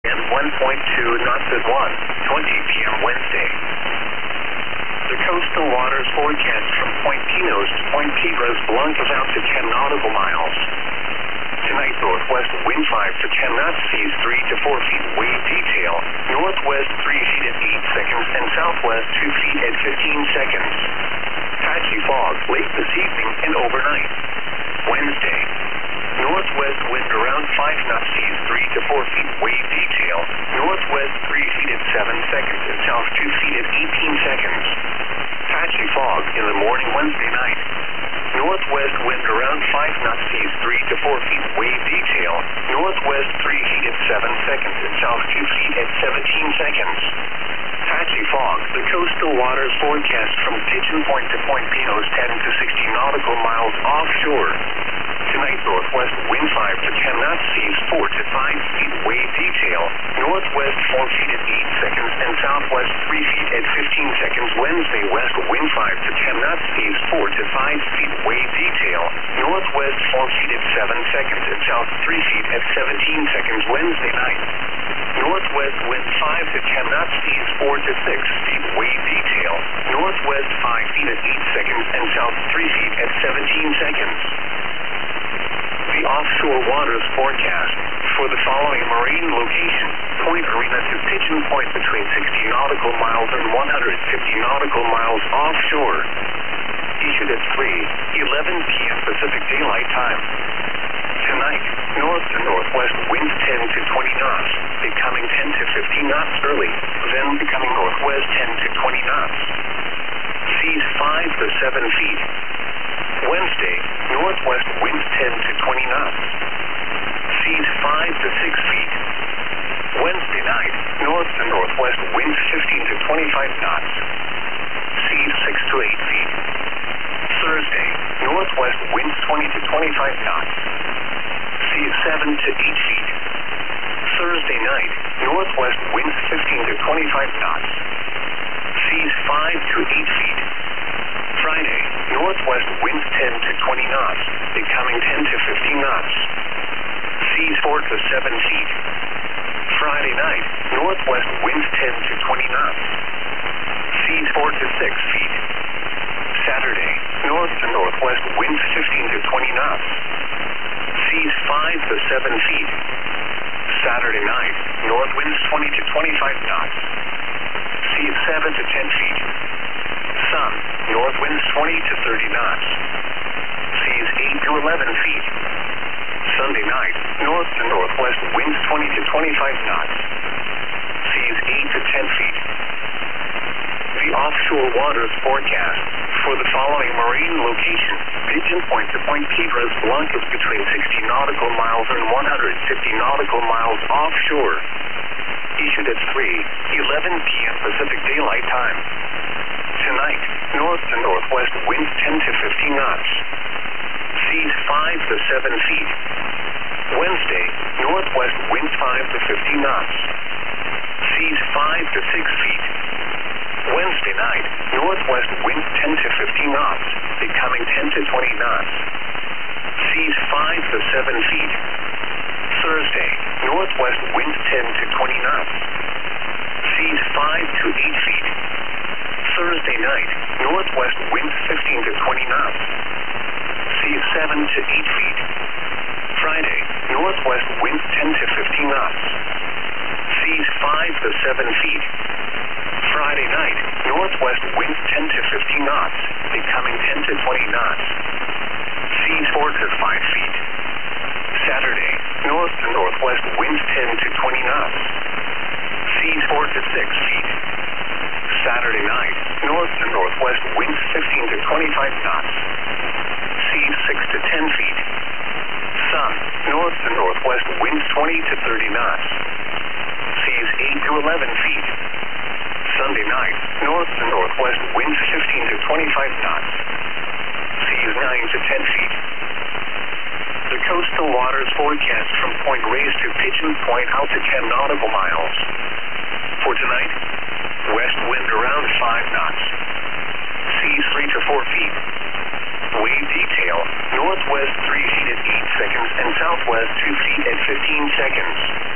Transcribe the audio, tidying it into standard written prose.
and 1.2 knots at 1:20 p.m. Wednesday. The coastal waters forecast from Point Pinos to Point Piedras Blancas out to 10 nautical miles. Tonight, northwest wind 5 to 10 knots, seas 3 to 4 feet, wave detail. Northwest 3 feet at 8 seconds and southwest 2 feet at 15 seconds. Patchy fog late this evening and overnight. Wednesday. Northwest wind around 5 knots, seas 3 to 4 feet, wave detail. Northwest 3 feet at 7 seconds and south 2 feet at 18 seconds. Patchy fog in the morning Wednesday night. Northwest wind around 5 knots, seas 3 to 4 feet, wave detail. Northwest 3 feet at 7 seconds and south 2 feet at 17 seconds. Patchy fog. The coastal waters forecast from Pigeon Point to Point Pinos 10 to 60 nautical miles offshore. Tonight, northwest wind 5 to 10 knots, seas 4 to 5 feet, wave detail. Northwest 4 feet at 8 seconds and southwest 3 feet at 15 seconds. Wednesday, west wind 5 to 10 knots, seas 4 to 5 feet, wave detail. Northwest 4 feet at 7 seconds and south 3 feet at 17 seconds. Wednesday night. Northwest wind 5 to 10 knots, seas 4 to 6 feet, wave detail. Northwest 5 feet at 8 seconds and south 3 feet at 17 seconds. The offshore waters forecast for the following marine location: Point Arena to Pigeon Point between 60 nautical miles and 150 nautical miles offshore. Issued at 3:11 p.m. Pacific Daylight Time. Tonight, north to northwest winds 10 to 20 knots, becoming 10 to 15 knots early, then becoming northwest 10 to 20 knots. Seas 5 to 7 feet. Wednesday, northwest winds 10 to 20 knots. Seas 5 to 6 feet. Wednesday night, north to northwest winds 15 to 25 knots. Seas 6 to 8 feet. Thursday, northwest winds 20 to 25 knots. Seas 7 to 8 feet. Thursday night, northwest winds 15 to 25 knots. Seas 5 to 8 feet. Friday, northwest winds 10 to 20 knots, becoming 10 to 15 knots. Seas 4 to 7 feet. Friday night, northwest winds 10 to 20 knots. Seas 4 to 6 feet. Saturday, north to northwest winds 15 to 20 knots. Seas 5 to 7 feet. Saturday night, north winds 20 to 25 knots. Seas 7 to 10 feet. Sun, north winds 20 to 30 knots. Seas 8 to 11 feet. Sunday night, north to northwest winds 20 to 25 knots. Seas 8 to 10 feet. The offshore waters forecast for the following marine location: Pigeon Point to Point Piedras Blancas between 60 nautical miles and 150 nautical miles offshore. Issued at 3:11 p.m. Pacific Daylight Time. Tonight, north to northwest winds 10 to 15 knots. Seas 5 to 7 feet. Wednesday, northwest winds 5 to 15 knots. Seas 5 to 6 feet. Wednesday night, northwest winds 10 to 15 knots, becoming 10 to 20 knots. Seas 5 to 7 feet. Thursday, northwest winds 10 to 20 knots. Seas 5 to 8 feet. Thursday night, northwest winds 15 to 20 knots. Seas 7 to 8 feet. Friday, northwest winds 10 to 15 knots. Seas 5 to 7 feet. Friday night, northwest winds 10 to 15 knots, becoming 10 to 20 knots. Seas 4 to 5 feet. Saturday, north to northwest winds 10 to 20 knots. Seas 4 to 6 feet. Saturday night, north to northwest winds 15 to 25 knots. Seas 6 to 10 feet. Sun, north to northwest winds 20 to 30 knots. Seas 8 to 11 feet. Sunday night, north to northwest winds 15 to 25 knots. Seas 9 to 10 feet. The coastal waters forecast from Point Reyes to Pigeon Point out to 10 nautical miles. For tonight, west wind around 5 knots. Seas 3 to 4 feet. Wave detail, northwest 3 feet at 8 seconds and southwest 2 feet at 15 seconds.